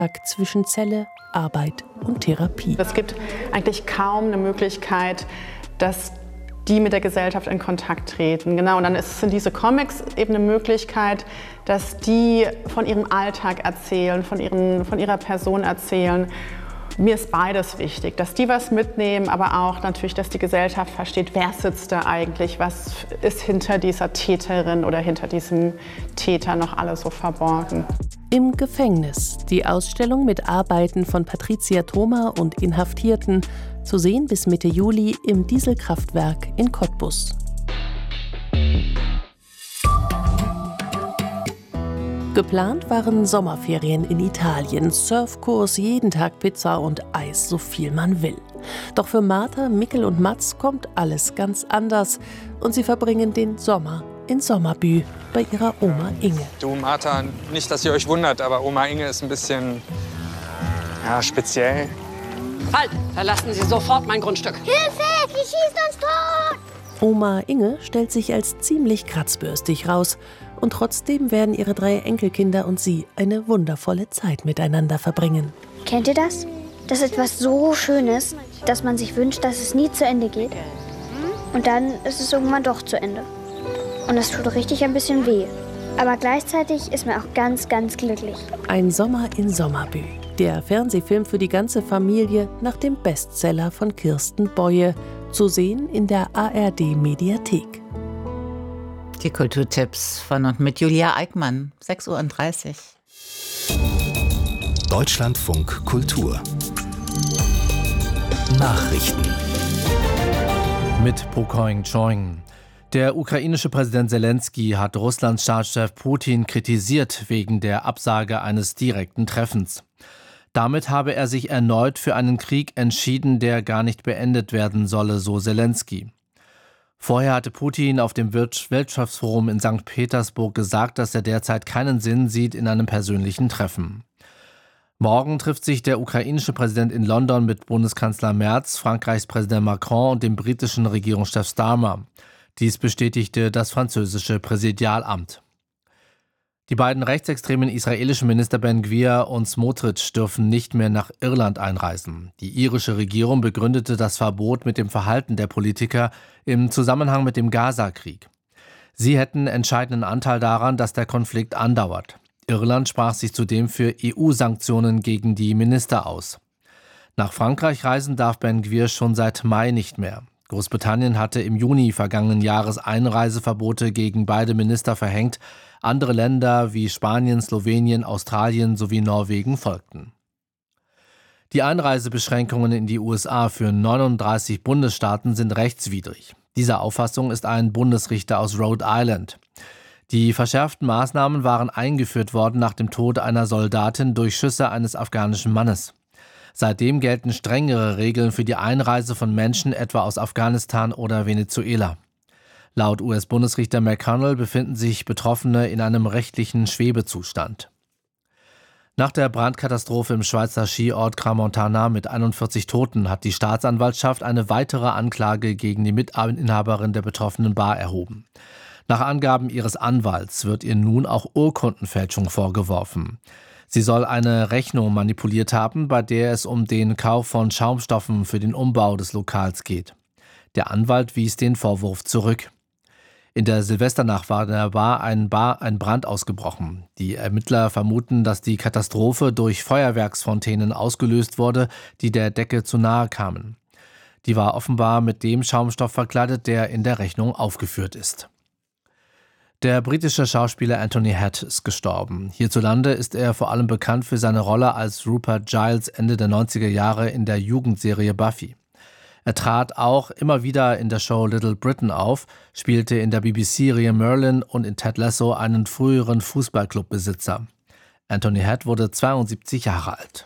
zwischen Zelle, Arbeit und Therapie. Es gibt eigentlich kaum eine Möglichkeit, dass die mit der Gesellschaft in Kontakt treten. Genau, und dann sind diese Comics eben eine Möglichkeit, dass die von ihrem Alltag erzählen, von ihrer Person erzählen. Mir ist beides wichtig, dass die was mitnehmen, aber auch natürlich, dass die Gesellschaft versteht, wer sitzt da eigentlich, was ist hinter dieser Täterin oder hinter diesem Täter noch alles so verborgen. Im Gefängnis. Die Ausstellung mit Arbeiten von Patricia Thoma und Inhaftierten, zu sehen bis Mitte Juli im Dieselkraftwerk in Cottbus. Geplant waren Sommerferien in Italien, Surfkurs, jeden Tag Pizza und Eis, so viel man will. Doch für Martha, Mikkel und Mats kommt alles ganz anders und sie verbringen den Sommer in Sommerbü bei ihrer Oma Inge. Du Martha, nicht, dass ihr euch wundert, aber Oma Inge ist ein bisschen, speziell. Halt! Verlassen Sie sofort mein Grundstück. Hilfe! Die schießt uns tot! Oma Inge stellt sich als ziemlich kratzbürstig raus. Und trotzdem werden ihre 3 Enkelkinder und sie eine wundervolle Zeit miteinander verbringen. Kennt ihr das? Das ist etwas so Schönes, dass man sich wünscht, dass es nie zu Ende geht. Und dann ist es irgendwann doch zu Ende. Und das tut richtig ein bisschen weh. Aber gleichzeitig ist man auch ganz, ganz glücklich. Ein Sommer in Sommerbü. Der Fernsehfilm für die ganze Familie nach dem Bestseller von Kirsten Boye. Zu sehen in der ARD-Mediathek. Die Kulturtipps von und mit Julia Eickmann, 6:30 Uhr. Deutschlandfunk Kultur. Nachrichten. Mit Pokoing Choing. Der ukrainische Präsident Selenskyj hat Russlands Staatschef Putin kritisiert wegen der Absage eines direkten Treffens. Damit habe er sich erneut für einen Krieg entschieden, der gar nicht beendet werden solle, so Selenskyj. Vorher hatte Putin auf dem Weltwirtschaftsforum in St. Petersburg gesagt, dass er derzeit keinen Sinn sieht in einem persönlichen Treffen. Morgen trifft sich der ukrainische Präsident in London mit Bundeskanzler Merz, Frankreichs Präsident Macron und dem britischen Regierungschef Starmer. Dies bestätigte das französische Präsidialamt. Die beiden rechtsextremen israelischen Minister Ben Gvir und Smotrich dürfen nicht mehr nach Irland einreisen. Die irische Regierung begründete das Verbot mit dem Verhalten der Politiker im Zusammenhang mit dem Gaza-Krieg. Sie hätten entscheidenden Anteil daran, dass der Konflikt andauert. Irland sprach sich zudem für EU-Sanktionen gegen die Minister aus. Nach Frankreich reisen darf Ben Gvir schon seit Mai nicht mehr. Großbritannien hatte im Juni vergangenen Jahres Einreiseverbote gegen beide Minister verhängt. Andere Länder wie Spanien, Slowenien, Australien sowie Norwegen folgten. Die Einreisebeschränkungen in die USA für 39 Bundesstaaten sind rechtswidrig. Dieser Auffassung ist ein Bundesrichter aus Rhode Island. Die verschärften Maßnahmen waren eingeführt worden nach dem Tod einer Soldatin durch Schüsse eines afghanischen Mannes. Seitdem gelten strengere Regeln für die Einreise von Menschen etwa aus Afghanistan oder Venezuela. Laut US-Bundesrichter McConnell befinden sich Betroffene in einem rechtlichen Schwebezustand. Nach der Brandkatastrophe im Schweizer Skiort Crans-Montana mit 41 Toten hat die Staatsanwaltschaft eine weitere Anklage gegen die Mitinhaberin der betroffenen Bar erhoben. Nach Angaben ihres Anwalts wird ihr nun auch Urkundenfälschung vorgeworfen. Sie soll eine Rechnung manipuliert haben, bei der es um den Kauf von Schaumstoffen für den Umbau des Lokals geht. Der Anwalt wies den Vorwurf zurück. In der Silvesternacht war in der Bar ein Brand ausgebrochen. Die Ermittler vermuten, dass die Katastrophe durch Feuerwerksfontänen ausgelöst wurde, die der Decke zu nahe kamen. Die war offenbar mit dem Schaumstoff verkleidet, der in der Rechnung aufgeführt ist. Der britische Schauspieler Anthony Head ist gestorben. Hierzulande ist er vor allem bekannt für seine Rolle als Rupert Giles Ende der 90er Jahre in der Jugendserie Buffy. Er trat auch immer wieder in der Show Little Britain auf, spielte in der BBC-Serie Merlin und in Ted Lasso einen früheren Fußballclubbesitzer. Anthony Head wurde 72 Jahre alt.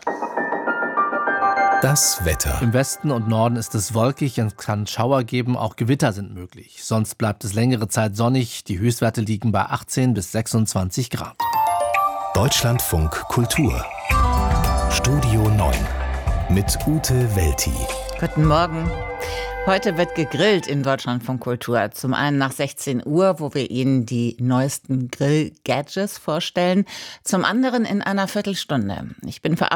Das Wetter. Im Westen und Norden ist es wolkig, es kann Schauer geben, auch Gewitter sind möglich. Sonst bleibt es längere Zeit sonnig, die Höchstwerte liegen bei 18 bis 26 Grad. Deutschlandfunk Kultur. Studio 9 mit Ute Welti. Guten Morgen. Heute wird gegrillt in Deutschlandfunk Kultur. Zum einen nach 16 Uhr, wo wir Ihnen die neuesten Grill-Gadgets vorstellen. Zum anderen in einer Viertelstunde. Ich bin